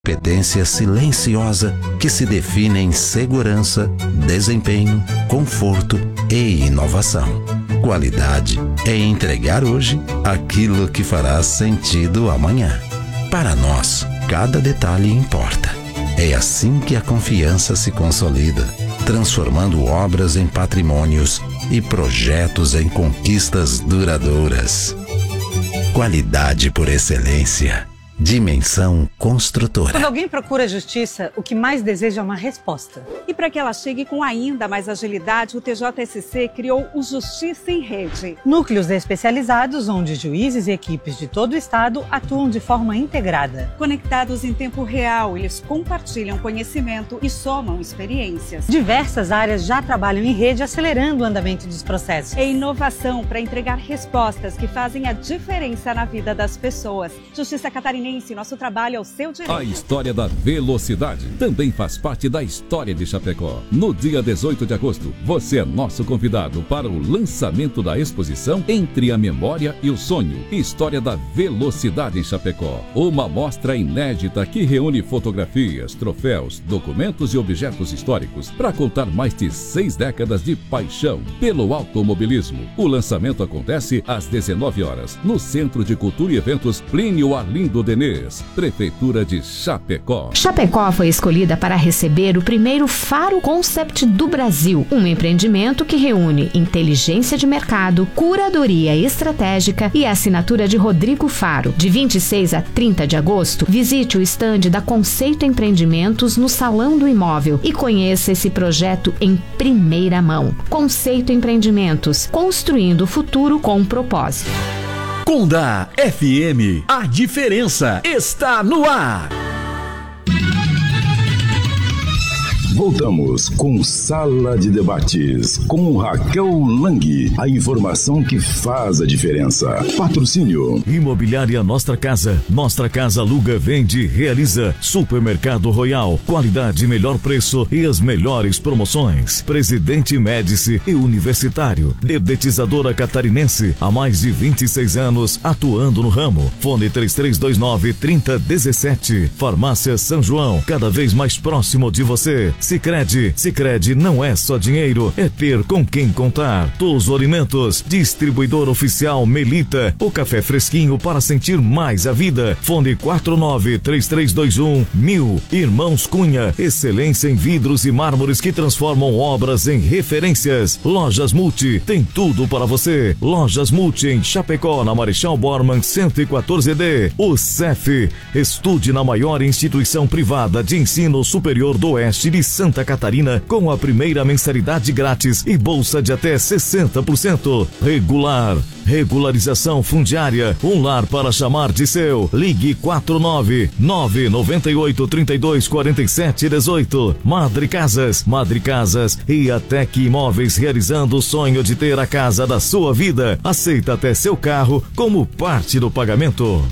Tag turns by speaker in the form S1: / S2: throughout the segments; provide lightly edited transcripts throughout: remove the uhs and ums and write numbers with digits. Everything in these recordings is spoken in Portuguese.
S1: Competência silenciosa que se define em segurança, desempenho, conforto e inovação. Qualidade é entregar hoje aquilo que fará sentido amanhã. Para nós, cada detalhe importa. É assim que a confiança se consolida, transformando obras em patrimônios e projetos em conquistas duradouras. Qualidade por excelência. Dimensão Construtora.
S2: Quando alguém procura justiça, o que mais deseja é uma resposta.
S3: E para que ela chegue com ainda mais agilidade, o TJSC criou o Justiça em Rede.
S2: Núcleos especializados onde juízes e equipes de todo o estado atuam de forma integrada.
S3: Conectados em tempo real, eles compartilham conhecimento e somam experiências.
S2: Diversas áreas já trabalham em rede, acelerando o andamento dos processos.
S3: É inovação para entregar respostas que fazem a diferença na vida das pessoas. Justiça Catarinense, nosso trabalho é o seu direito.
S4: A história da velocidade também faz parte da história de Chapecó. No dia 18 de agosto, você é nosso convidado para o lançamento da exposição Entre a Memória e o Sonho, História da Velocidade em Chapecó. Uma mostra inédita que reúne fotografias, troféus, documentos e objetos históricos para contar mais de 6 décadas de paixão pelo automobilismo. O lançamento acontece às 19 horas no Centro de Cultura e Eventos Plínio Arlindo Denês, Prefeitura de Chapecó.
S5: Chapecó foi escolhida para receber o primeiro Faro Concept do Brasil, um empreendimento que reúne inteligência de mercado, curadoria estratégica e assinatura de Rodrigo Faro. De 26 a 30 de agosto, visite o estande da Conceito Empreendimentos no Salão do Imóvel e conheça esse projeto em primeira mão. Conceito Empreendimentos, construindo o futuro com propósito.
S6: Conda FM, a diferença está no ar.
S7: Voltamos com Sala de Debates, com Raquel Lang. A informação que faz a diferença. Patrocínio.
S6: Imobiliária Nostra Casa. Nostra Casa aluga, vende, realiza. Supermercado Royal. Qualidade, melhor preço e as melhores promoções. Presidente Médici e Universitário. Dedetizadora Catarinense. Há mais de 26 anos atuando no ramo. Fone 3329-3017. Farmácia São João. Cada vez mais próximo de você. Sicredi não é só dinheiro, é ter com quem contar. Toso Alimentos, distribuidor oficial Melita, o café fresquinho para sentir mais a vida. Fone 49-3321-1000. Irmãos Cunha, excelência em vidros e mármores que transformam obras em referências. Lojas Multi, tem tudo para você. Lojas Multi em Chapecó, na Marechal Bormann 114D. O CEF, estude na maior instituição privada de ensino superior do Oeste de Santa Catarina com a primeira mensalidade grátis e bolsa de até 60%. Regular. Regularização fundiária. Um lar para chamar de seu. Ligue 49998324718. Madre Casas e a Tec Imóveis, realizando o sonho de ter a casa da sua vida. Aceita até seu carro como parte do pagamento.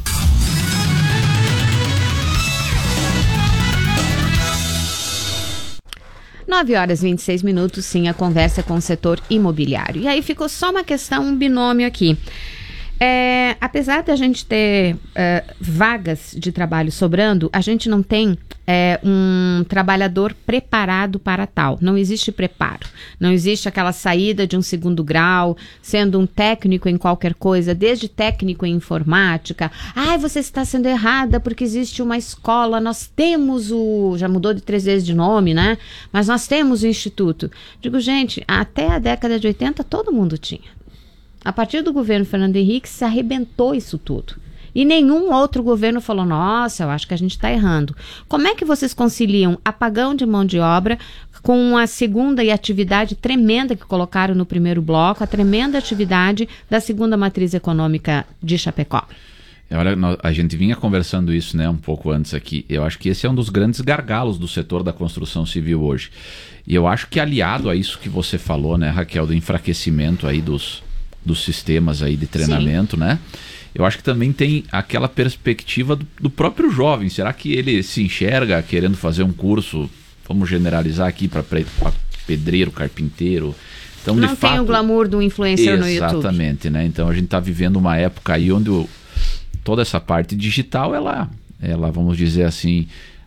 S5: 9h26, sim, a conversa com o setor imobiliário. E aí ficou só uma questão, um binômio aqui. Apesar de a gente ter vagas de trabalho sobrando, a gente não tem um trabalhador preparado para tal. Não existe preparo. Não existe aquela saída de um segundo grau, sendo um técnico em qualquer coisa, desde técnico em informática. Você está sendo errada porque existe uma escola, nós temos já mudou de 3 vezes de nome, né? Mas nós temos o instituto. Digo, gente, até a década de 80 todo mundo tinha. A partir do governo Fernando Henrique se arrebentou isso tudo. E nenhum outro governo falou, nossa, eu acho que a gente está errando. Como é que vocês conciliam apagão de mão de obra com a segunda e atividade tremenda que colocaram no primeiro bloco, a tremenda atividade da segunda matriz econômica de Chapecó?
S8: Olha, a gente vinha conversando isso, né, um pouco antes aqui. Eu acho que esse é um dos grandes gargalos do setor da construção civil hoje. E eu acho que aliado a isso que você falou, né, Raquel, do enfraquecimento aí dos sistemas aí de treinamento, sim, né? Eu acho que também tem aquela perspectiva do próprio jovem. Será que ele se enxerga querendo fazer um curso, vamos generalizar aqui, para pedreiro, carpinteiro? Então,
S5: não
S8: de
S5: tem
S8: fato,
S5: o glamour do influencer no YouTube.
S8: Exatamente, né? Então a gente está vivendo uma época aí onde toda essa parte digital, ela, vamos dizer assim,